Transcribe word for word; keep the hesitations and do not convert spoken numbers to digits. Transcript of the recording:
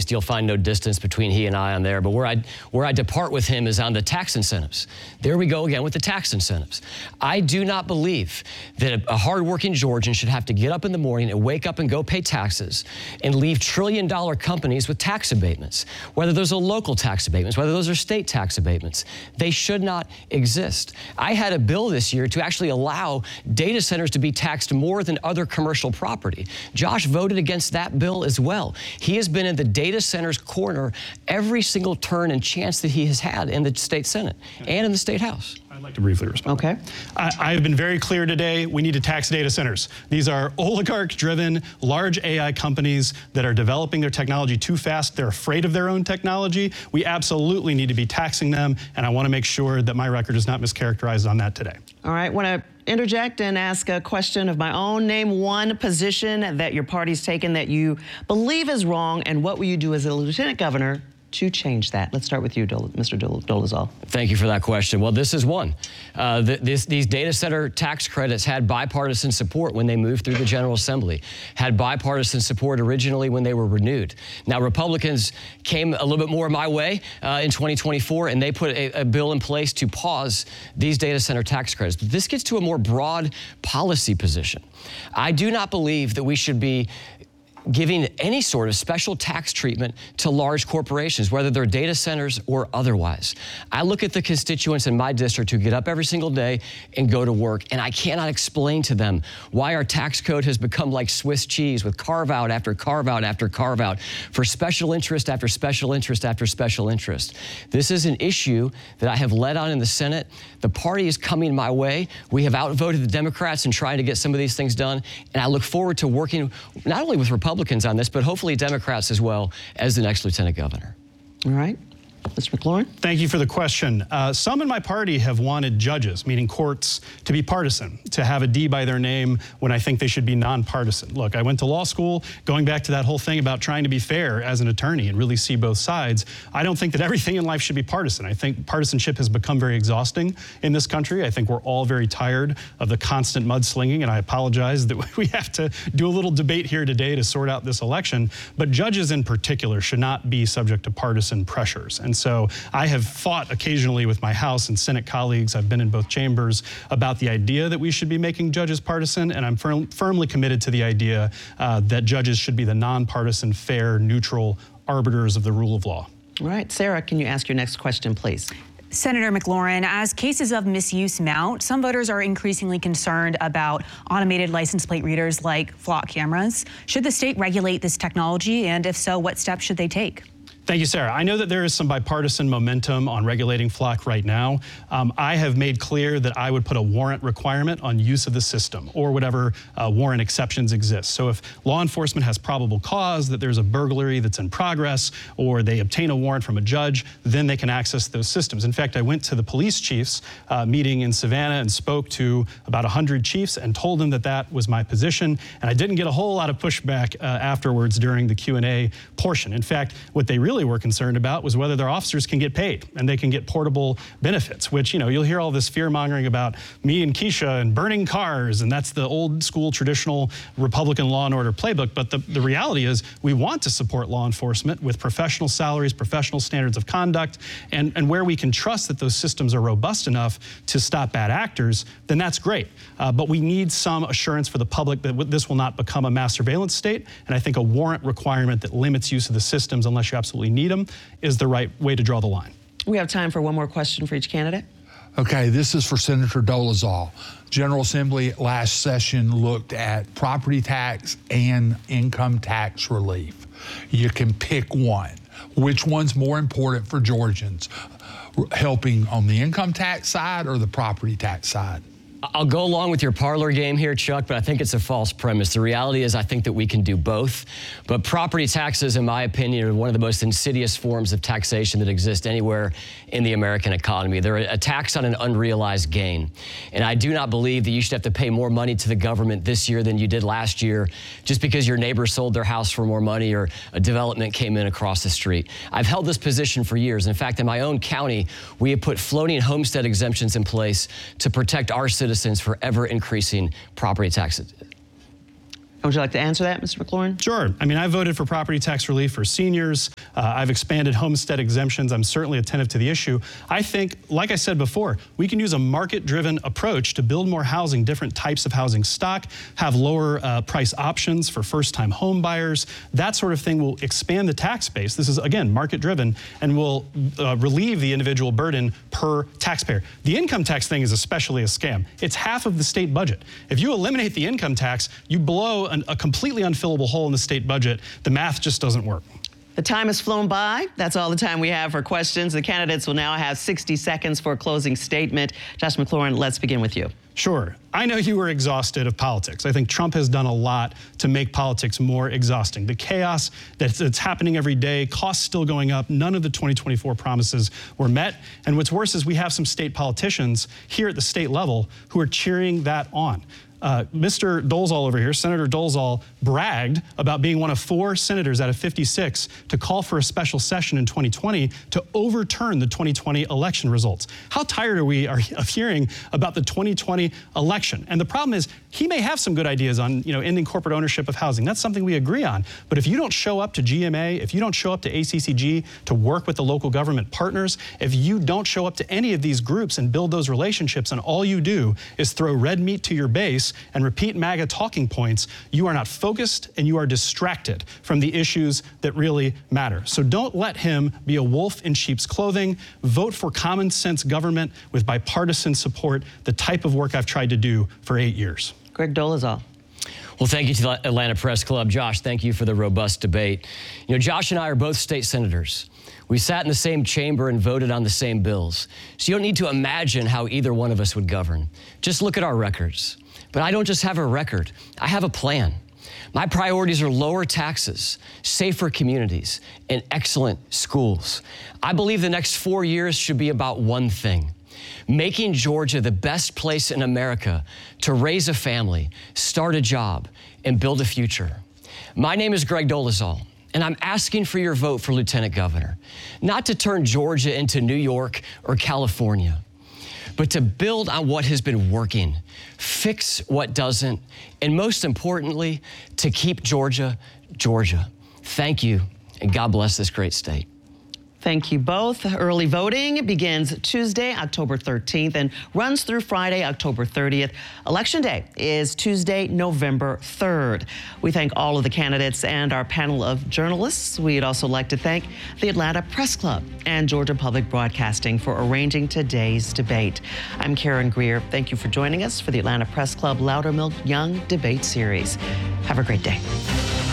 least, you'll find no distance between he and I on there. But where I, where I depart with him is on the tax incentives. There we go again with the tax incentives. I do not believe that a hardworking Georgian should have to get up in the morning and wake up and go pay taxes and leave trillion dollar companies with tax abatements, whether those are local tax abatements, whether those are state tax abatements. They should not exist. I had a bill this year to actually allow data centers to be taxed more than other commercial property. Josh voted against that bill as well. He has been in the data center's corner every single turn and chance that he has had in the state Senate and in the state House. I'd like to briefly respond. Okay. I, I have been very clear today, we need to tax data centers. These are oligarch-driven, large A I companies that are developing their technology too fast. They're afraid of their own technology. We absolutely need to be taxing them, and I want to make sure that my record is not mischaracterized on that today. All right. Want to interject and ask a question of my own. Name one position that your party's taken that you believe is wrong, and what will you do as a lieutenant governor to change that? Let's start with you, Mister Dolezal. Thank you for that question. Well, this is one. Uh, th this, these data center tax credits had bipartisan support when they moved through the General Assembly, had bipartisan support originally when they were renewed. Now, Republicans came a little bit more my way uh, in twenty twenty-four, and they put a, a bill in place to pause these data center tax credits. But this gets to a more broad policy position. I do not believe that we should be giving any sort of special tax treatment to large corporations, whether they're data centers or otherwise. I look at the constituents in my district who get up every single day and go to work, and I cannot explain to them why our tax code has become like Swiss cheese with carve-out after carve-out after carve-out for special interest after special interest after special interest. This is an issue that I have led on in the Senate. The party is coming my way. We have outvoted the Democrats in trying to get some of these things done, and I look forward to working not only with Republicans Republicans on this, but hopefully Democrats as well as the next lieutenant governor. All right. Mister McLaurin? Thank you for the question. Uh, some in my party have wanted judges, meaning courts, to be partisan, to have a D by their name when I think they should be nonpartisan. Look, I went to law school, going back to that whole thing about trying to be fair as an attorney and really see both sides. I don't think that everything in life should be partisan. I think partisanship has become very exhausting in this country. I think we're all very tired of the constant mudslinging, and I apologize that we have to do a little debate here today to sort out this election. But judges in particular should not be subject to partisan pressures. And so I have fought occasionally with my House and Senate colleagues, I've been in both chambers, about the idea that we should be making judges partisan, and I'm firm, firmly committed to the idea uh, that judges should be the nonpartisan, fair, neutral arbiters of the rule of law. All right, Sarah, can you ask your next question, please? Senator McLaurin, as cases of misuse mount, some voters are increasingly concerned about automated license plate readers like flock cameras. Should the state regulate this technology, and if so, what steps should they take? Thank you, Sarah. I know that there is some bipartisan momentum on regulating flock right now. Um, I have made clear that I would put a warrant requirement on use of the system or whatever uh, warrant exceptions exist. So if law enforcement has probable cause that there's a burglary that's in progress or they obtain a warrant from a judge, then they can access those systems. In fact, I went to the police chiefs uh, meeting in Savannah and spoke to about one hundred chiefs and told them that that was my position. And I didn't get a whole lot of pushback uh, afterwards during the Q and A portion. In fact, what they really were concerned about was whether their officers can get paid and they can get portable benefits, which, you know, you'll hear all this fear mongering about me and Keisha and burning cars, and that's the old school traditional Republican law and order playbook. But the, the reality is we want to support law enforcement with professional salaries, professional standards of conduct, and, and where we can trust that those systems are robust enough to stop bad actors, then that's great. Uh, but we need some assurance for the public that this will not become a mass surveillance state, and I think a warrant requirement that limits use of the systems unless you absolutely need them is the right way to draw the line. We have time for one more question for each candidate. Okay, this is for Senator Dolezal. General Assembly last session looked at property tax and income tax relief. You can pick one. Which one's more important for Georgians? Helping on the income tax side or the property tax side? I'll go along with your parlor game here, Chuck, but I think it's a false premise. The reality is I think that we can do both. But property taxes, in my opinion, are one of the most insidious forms of taxation that exist anywhere in the American economy. They're a tax on an unrealized gain. And I do not believe that you should have to pay more money to the government this year than you did last year just because your neighbor sold their house for more money or a development came in across the street. I've held this position for years. In fact, in my own county, we have put floating homestead exemptions in place to protect our citizens for ever increasing property taxes. Would you like to answer that, Mister McLaurin? Sure. I mean, I voted for property tax relief for seniors. Uh, I've expanded homestead exemptions. I'm certainly attentive to the issue. I think, like I said before, we can use a market-driven approach to build more housing, different types of housing stock, have lower uh, price options for first-time home buyers. That sort of thing will expand the tax base. This is, again, market-driven and will uh, relieve the individual burden per taxpayer. The income tax thing is especially a scam. It's half of the state budget. If you eliminate the income tax, you blow an, a completely unfillable hole in the state budget. The math just doesn't work. The time has flown by. That's all the time we have for questions. The candidates will now have sixty seconds for a closing statement. Josh McLaurin, let's begin with you. Sure. I know you were exhausted of politics. I think Trump has done a lot to make politics more exhausting. The chaos that's, that's happening every day, costs still going up, none of the twenty twenty-four promises were met. And what's worse is we have some state politicians here at the state level who are cheering that on. Uh, Mister Dolezal over here, Senator Dolezal, bragged about being one of four senators out of fifty-six to call for a special session in twenty twenty to overturn the twenty twenty election results. How tired are we of hearing about the twenty twenty election? And the problem is, he may have some good ideas on, you know, ending corporate ownership of housing. That's something we agree on. But if you don't show up to G M A, if you don't show up to A C C G to work with the local government partners, if you don't show up to any of these groups and build those relationships, and all you do is throw red meat to your base and repeat MAGA talking points, you are not focused and you are distracted from the issues that really matter. So don't let him be a wolf in sheep's clothing. Vote for common sense government with bipartisan support, the type of work I've tried to do for eight years. Greg Dolezal. Well, thank you to the Atlanta Press Club. Josh, thank you for the robust debate. You know, Josh and I are both state senators. We sat in the same chamber and voted on the same bills. So you don't need to imagine how either one of us would govern. Just look at our records. But I don't just have a record, I have a plan. My priorities are lower taxes, safer communities, and excellent schools. I believe the next four years should be about one thing: making Georgia the best place in America to raise a family, start a job, and build a future. My name is Greg Dolezal, and I'm asking for your vote for Lieutenant Governor, not to turn Georgia into New York or California, but to build on what has been working, fix what doesn't, and most importantly, to keep Georgia, Georgia. Thank you, and God bless this great state. Thank you both. Early voting begins Tuesday, October thirteenth, and runs through Friday, October thirtieth. Election Day is Tuesday, November third. We thank all of the candidates and our panel of journalists. We'd also like to thank the Atlanta Press Club and Georgia Public Broadcasting for arranging today's debate. I'm Karen Greer. Thank you for joining us for the Atlanta Press Club Loudermilk Young Debate Series. Have a great day.